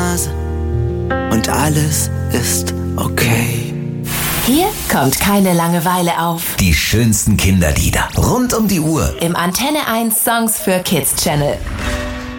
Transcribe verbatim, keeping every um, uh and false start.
Nase und alles ist okay. Hier kommt keine Langeweile auf. Die schönsten Kinderlieder rund um die Uhr Im Antenne eins Songs für Kids Channel.